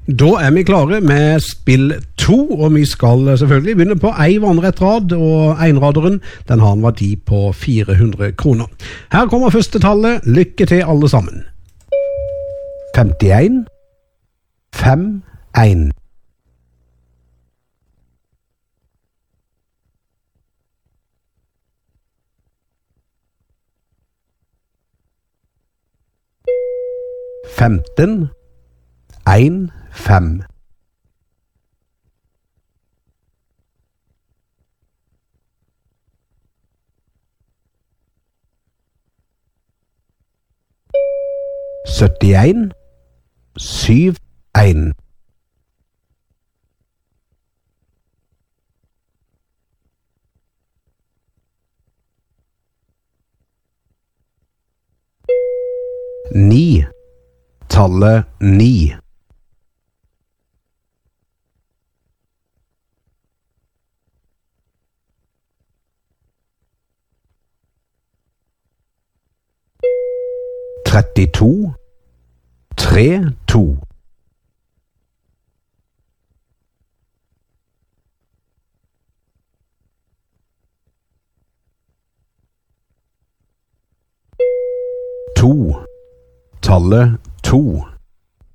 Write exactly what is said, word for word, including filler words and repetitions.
Da er vi klare med spill to, og vi skal selvfølgelig begynne på ei vannrett rad, og einraderen, den har en verdi på fire hundre kroner. Her kommer første tallet. Lykke til alle sammen. femtien, fem, en. femten, en, fem. syttien, syv, en. Ni, tallet ni. trettito, tre, to. To, tallet to.